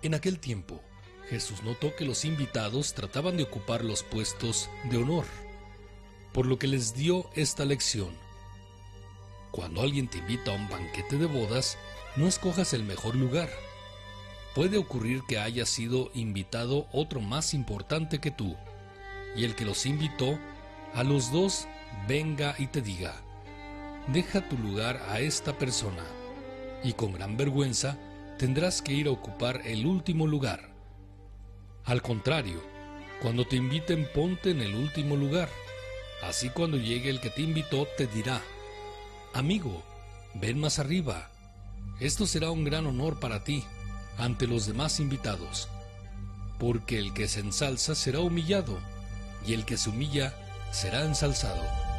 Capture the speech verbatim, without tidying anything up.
En aquel tiempo, Jesús notó que los invitados trataban de ocupar los puestos de honor, por lo que les dio esta lección. Cuando alguien te invita a un banquete de bodas, no escojas el mejor lugar. Puede ocurrir que haya sido invitado otro más importante que tú, y el que los invitó, a los dos, venga y te diga: deja tu lugar a esta persona, y con gran vergüenza tendrás que ir a ocupar el último lugar. Al contrario, cuando te inviten, ponte en el último lugar. Así cuando llegue el que te invitó, te dirá: amigo, ven más arriba. Esto será un gran honor para ti ante los demás invitados, porque el que se ensalza será humillado, y el que se humilla será ensalzado.